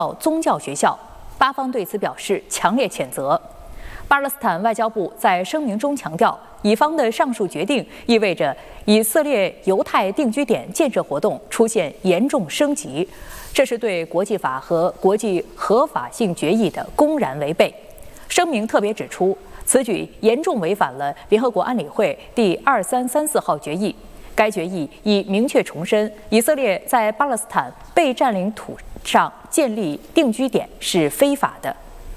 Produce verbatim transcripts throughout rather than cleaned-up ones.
宗教学校，巴方对此表示强烈谴责。巴勒斯坦外交部在声明中强调，以方的上述决定意味着以色列犹太定居点建设活动出现严重升级，这是对国际法和国际合法性决议的公然违背。声明特别指出，此举严重违反了联合国安理会第二三三四号决议。该决议已明确重申，以色列在巴勒斯坦被占领土上建立定居点是非法的。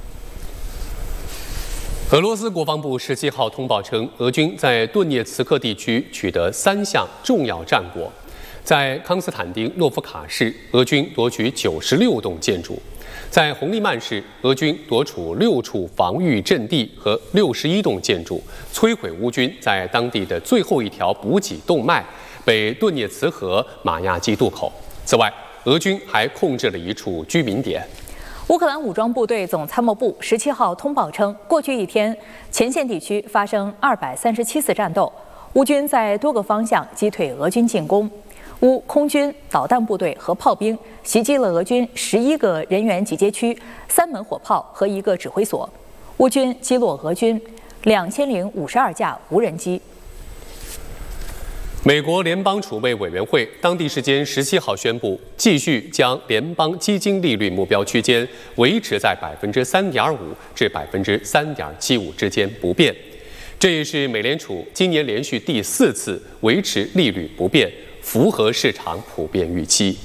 俄罗斯国防部十七号通报称，俄军在顿涅茨克地区取得三项重要战果。在康斯坦丁诺夫卡市，俄军夺取九十六栋建筑；在红利曼市，俄军夺取六处防御阵地和六十一栋建筑，摧毁乌军在当地的最后一条补给动脉——北顿涅茨河马亚基渡口。此外，俄军还控制了一处居民点。 乌克兰武装部队总参谋部十七号通报称，过去一天，前线地区发生二百三十七次战斗，乌军在多个方向击退俄军进攻。乌空军、导弹部队和炮兵袭击了俄军十一个人员集结区、三门火炮和一个指挥所。乌军击落俄军两千零五十二架无人机。 美国联邦储备委员会当地时间十七号宣布，继续将联邦基金利率目标区间维持在百分之三点五至百分之三点七五之间不变。这也是美联储今年连续第四次维持利率不变，符合市场普遍预期。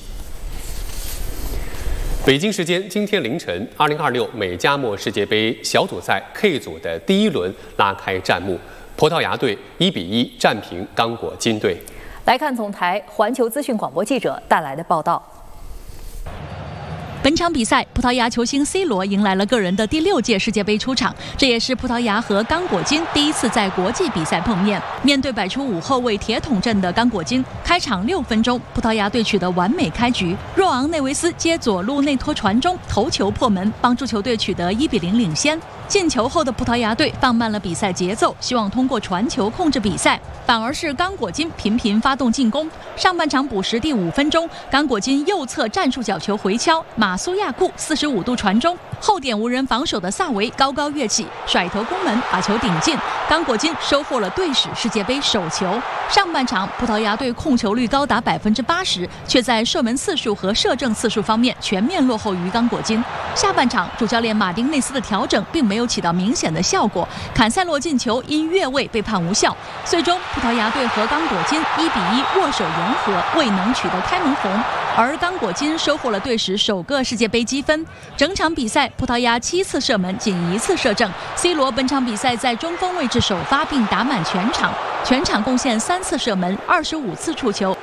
北京时间今天凌晨，二零二六美加墨世界杯小组赛 K 组的第一轮拉开战幕。葡萄牙队一比一战平刚果金队。 来看总台环球资讯广播记者带来的报道。 本场比赛，葡萄牙球星 C 罗迎来了个人的第六届世界杯出场，这也是葡萄牙和刚果金第一次在国际比赛碰面。面对摆出五后卫铁桶阵的刚果金，开场六分钟，葡萄牙队取得完美开局。若昂内维斯接左路内托传中，头球破门，帮助球队取得一比零领先。进球后的葡萄牙队放慢了比赛节奏，希望通过传球控制比赛，反而是刚果金频频发动进攻。上半场补时第五分钟，刚果金右侧战术角球回敲，马苏亚库四十五度传中，后点无人防守的萨维高高跃起，甩头攻门把球顶进，刚果金收获了队史世界杯首球。上半场葡萄牙队控球率高达百分之八十，却在射门次数和射正次数方面全面落后于刚果金。下半场主教练马丁内斯的调整并没有起到明显的效果，坎塞洛进球因越位被判无效。最终葡萄牙队和刚果金一比一握手言和，未能取得开门红，而刚果金收获了队史首个世界杯积分。整场比赛葡萄牙七次射门仅一次射正， C 罗本场比赛在中锋位置首发并打满全场，全场贡献三次射门，二十五次触球。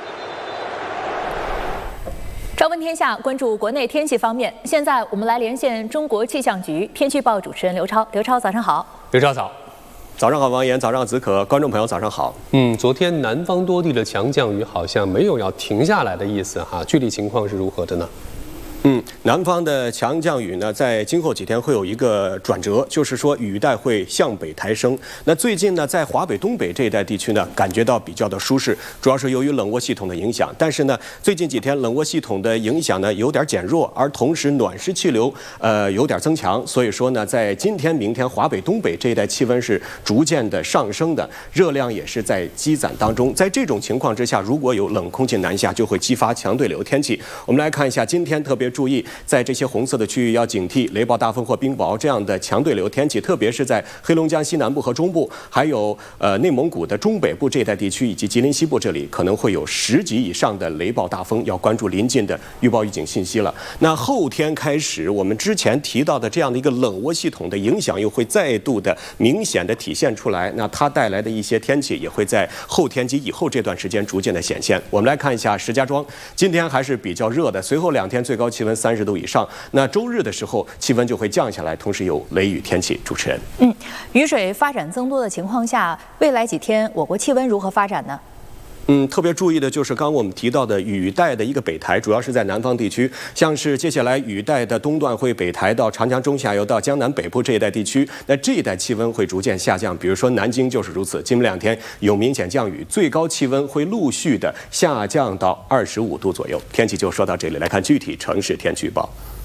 朝闻天下，关注国内天气方面。现在我们来连线中国气象局天气报主持人刘超。刘超，早上好。 刘超早。 早上好，王岩，早上好，子可，观众朋友早上好。 嗯，昨天南方多地的强降雨好像没有要停下来的意思哈，具体情况是如何的呢？ 嗯，南方的强降雨呢，在今后几天会有一个转折，就是说雨带会向北抬升。那最近呢，在华北、东北这一带地区呢，感觉到比较的舒适，主要是由于冷涡系统的影响。但是呢，最近几天冷涡系统的影响呢有点减弱，而同时暖湿气流呃有点增强，所以说呢，在今天、明天华北、东北这一带气温是逐渐的上升的，热量也是在积攒当中。在这种情况之下，如果有冷空气南下，就会激发强对流天气。我们来看一下今天特别注意，在这些红色的区域要警惕雷暴大风或冰雹这样的强对流天气，特别是在黑龙江西南部和中部，还有呃内蒙古的中北部这一带地区以及吉林西部这里可能会有十级以上的雷暴大风，要关注临近的预报预警信息了。那后天开始，我们之前提到的这样的一个冷涡系统的影响又会再度的明显的体现出来，那它带来的一些天气也会在后天及以后这段时间逐渐的显现。我们来看一下石家庄，今天还是比较热的，随后两天最高气温三十度以上，那周日的时候气温就会降下来，同时有雷雨天气。主持人， 嗯，雨水发展增多的情况下，未来几天我国气温如何发展呢？ 嗯，特别注意的就是刚刚我们提到的雨带的一个北抬，主要是在南方地区，像是接下来雨带的东段会北抬到长江中下游到江南北部这一带地区，那这一带气温会逐渐下降，比如说南京就是如此，今明两天有明显降雨，最高气温会陆续的下降到二十五度左右。天气就说到这里，来看具体城市天气预报。